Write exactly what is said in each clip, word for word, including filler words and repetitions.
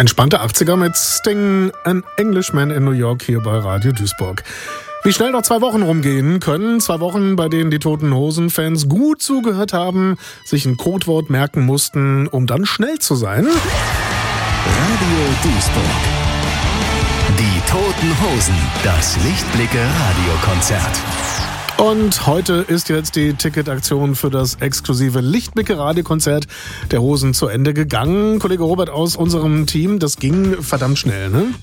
Entspannte achtziger mit Sting, An Englishman in New York hier bei Radio Duisburg. Wie schnell noch zwei Wochen rumgehen können. Zwei Wochen, bei denen die Toten Hosen-Fans gut zugehört haben, sich ein Codewort merken mussten, um dann schnell zu sein. Radio Duisburg. Die Toten Hosen. Das Lichtblicke-Radiokonzert. Und heute ist jetzt die Ticketaktion für das exklusive Lichtblicke-Radiokonzert der Hosen zu Ende gegangen. Kollege Robert aus unserem Team, das ging verdammt schnell, ne?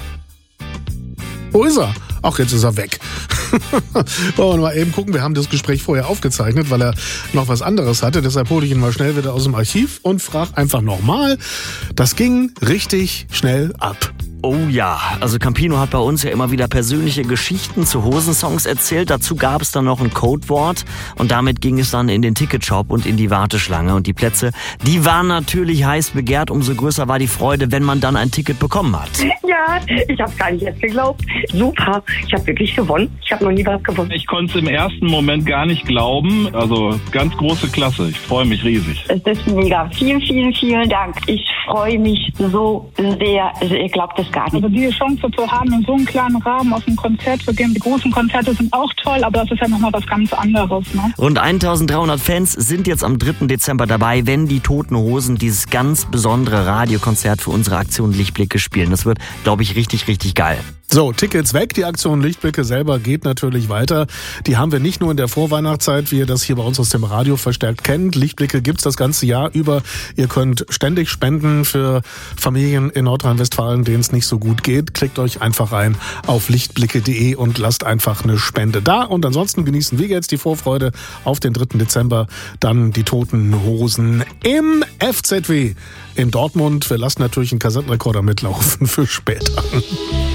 Wo ist er? Ach, jetzt ist er weg. Wollen wir mal eben gucken. Wir haben das Gespräch vorher aufgezeichnet, weil er noch was anderes hatte. Deshalb hole ich ihn mal schnell wieder aus dem Archiv und frage einfach nochmal. Das ging richtig schnell ab. Oh ja, also Campino hat bei uns ja immer wieder persönliche Geschichten zu Hosensongs erzählt. Dazu gab es dann noch ein Codewort und damit ging es dann in den Ticketshop und in die Warteschlange. Und die Plätze, die waren natürlich heiß begehrt. Umso größer war die Freude, wenn man dann ein Ticket bekommen hat. Ja, ich habe gar nicht jetzt geglaubt. Super, ich habe wirklich gewonnen. Ich habe noch nie was gewonnen. Ich konnte es im ersten Moment gar nicht glauben. Also ganz große Klasse. Ich freue mich riesig. Es ist mega. Vielen, vielen, vielen Dank. Ich freue mich so sehr. Also ihr glaubt es gar nicht. Also diese Chance zu haben, in so einem kleinen Rahmen auf ein Konzert zu gehen. Die großen Konzerte sind auch toll, aber das ist ja nochmal was ganz anderes. Ne? Rund eintausenddreihundert Fans sind jetzt am dritten Dezember dabei, wenn die Toten Hosen dieses ganz besondere Radiokonzert für unsere Aktion Lichtblicke spielen. Das wird, glaube ich, richtig, richtig geil. So, Tickets weg. Die Aktion Lichtblicke selber geht natürlich weiter. Die haben wir nicht nur in der Vorweihnachtszeit, wie ihr das hier bei uns aus dem Radio verstärkt kennt. Lichtblicke gibt's das ganze Jahr über. Ihr könnt ständig spenden für Familien in Nordrhein-Westfalen, denen es nicht so gut geht. Klickt euch einfach rein auf lichtblicke punkt de und lasst einfach eine Spende da. Und ansonsten genießen wir jetzt die Vorfreude auf den dritten Dezember. Dann die Toten Hosen im F Z W in Dortmund. Wir lassen natürlich einen Kassettenrekorder mitlaufen für später.